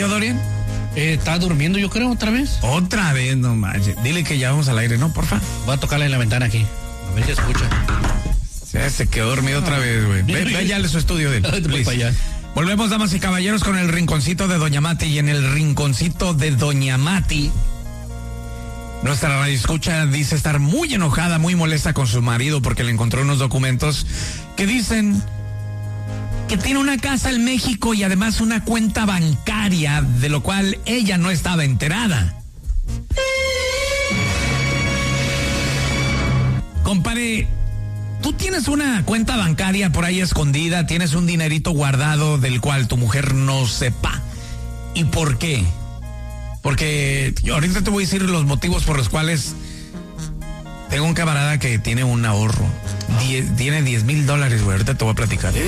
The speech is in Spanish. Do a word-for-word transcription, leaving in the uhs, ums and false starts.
Dorian? Eh, está durmiendo, yo creo, otra vez. Otra vez, no manches. Dile que ya vamos al aire, ¿no? Porfa. Voy a tocarle en la ventana aquí. A ver si escucha. Se, se quedó dormido otra vez, güey. Ve, ve ya a su estudio de él. Voy para allá. Volvemos, damas y caballeros, con el rinconcito de Doña Mati. Y en el rinconcito de Doña Mati, nuestra radioescucha dice estar muy enojada, muy molesta con su marido porque le encontró unos documentos que dicen que tiene una casa en México y además una cuenta bancaria, de lo cual ella no estaba enterada. Compadre, tú tienes una cuenta bancaria por ahí escondida, tienes un dinerito guardado del cual tu mujer no sepa. ¿Y por qué? Porque yo ahorita te voy a decir los motivos por los cuales tengo un camarada que tiene un ahorro. Die, tiene diez mil dólares, güey. Ahorita te voy a platicar.